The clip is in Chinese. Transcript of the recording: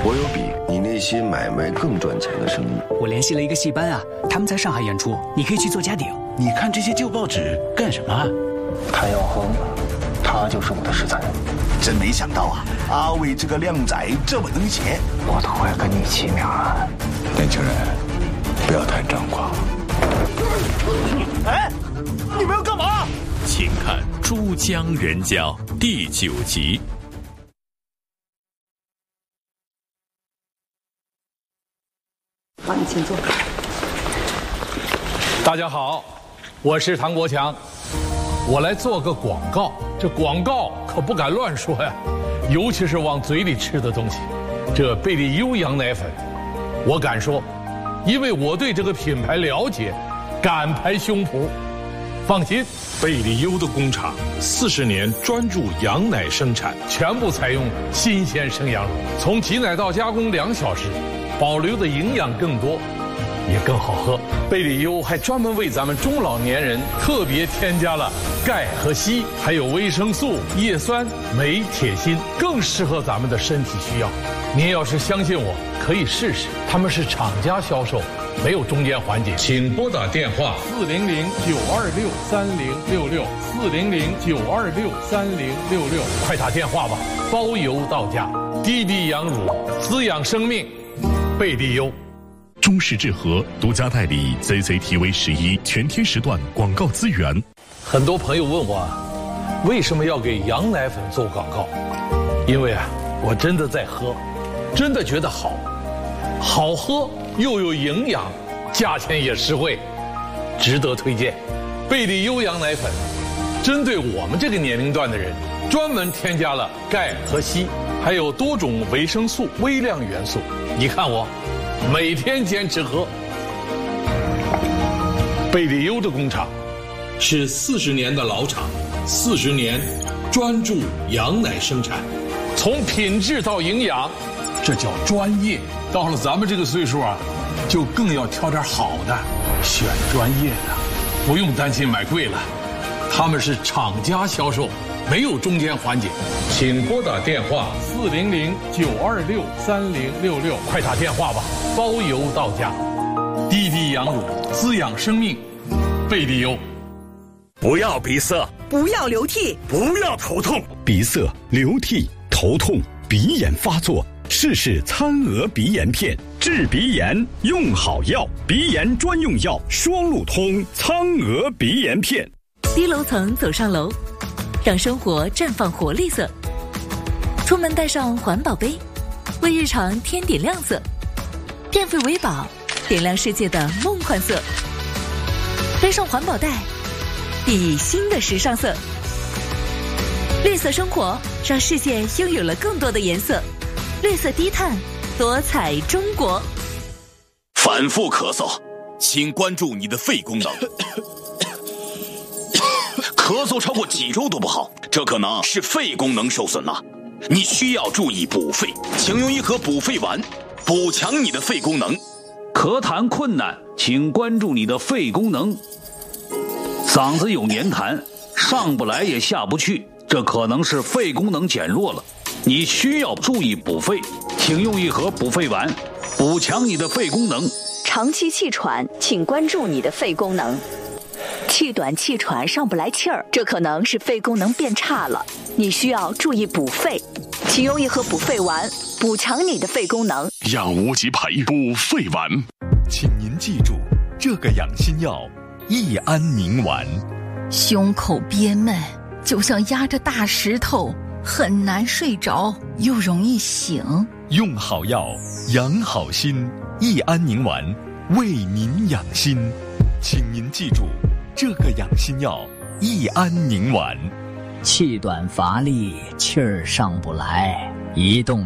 我有比你那些买卖更赚钱的生意。 我联系了一个戏班啊，他们在上海演出，你可以去做家顶。 你看这些旧报纸干什么？ 他要喝，他就是我的食材。 真没想到啊，阿伟这个靓仔这么能写。 我都会跟你起名了。 年轻人，不要太张狂。 哎，你们要干嘛？ 请看《珠江人家》第9集。 好，你请坐。 大家好，我是唐国强，我来做个广告。这广告可不敢乱说呀，尤其是往嘴里吃的东西。这贝利优羊奶粉，我敢说，因为我对这个品牌了解，敢拍胸脯。放心，贝利优的工厂40年专注羊奶生产，全部采用新鲜生羊乳，从挤奶到加工2小时，保留的营养更多，也更好喝。贝利优还专门为咱们中老年人特别添加了钙和硒，还有维生素、叶酸、镁、铁、锌，更适合咱们的身体需要。您要是相信我，可以试试。他们是厂家销售，没有中间环节。请拨打电话400-926-3066，400-926-3066，快打电话吧，包邮到家。滴滴羊乳，滋养生命，贝利优。 中式制和独家代理 CCTV11全天时段广告资源。 很多朋友问我，为什么要给羊奶粉做广告？因为啊，我真的在喝，真的觉得好，好喝又有营养，价钱也实惠，值得推荐。贝利优羊奶粉针对我们这个年龄段的人，专门添加了钙和硒，还有多种维生素、微量元素。你看我每天坚持喝。贝利优的工厂是40年的老厂，40年专注羊奶生产，从品质到营养，这叫专业。到了咱们这个岁数啊，就更要挑点好的，选专业的，不用担心买贵了。他们是厂家销售，没有中间环节。请拨打电话400-926-3066，快打电话吧，包邮到家。滴滴羊乳，滋养生命，贝利优。 不要鼻塞， 不要流涕， 不要头痛。 鼻塞、流涕、头痛、鼻炎发作，试试苍鹅鼻炎片，治鼻炎用好药，鼻炎专用药双路通苍鹅鼻炎片。 低楼层走上楼，让生活绽放活力色。出门带上环保杯，为日常添点亮色。电费维保，点亮世界的梦幻色。背上环保袋，熠熠新的时尚色。绿色生活，让世界拥有了更多的颜色。绿色低碳，多彩中国。 反复咳嗽，请关注你的肺功能。咳嗽超过几周都不好，这可能是肺功能受损了。你需要注意补肺，请用一盒补肺丸，补强你的肺功能。 咳痰困难，请关注你的肺功能。嗓子有黏痰，上不来也下不去，这可能是肺功能减弱了。你需要注意补肺，请用一盒补肺丸，补强你的肺功能。 长期气喘，请关注你的肺功能。气短气喘上不来气儿，这可能是肺功能变差了，你需要注意补肺，请用一盒补肺丸，补强你的肺功能。 养无极培补肺丸， 请您记住这个养心药益安宁丸。 胸口憋闷，就像压着大石头，很难睡着，又容易醒。 用好药，养好心，益安宁丸为您养心。请您记住这个养心药益安宁丸。 气短乏力，气儿上不来，移动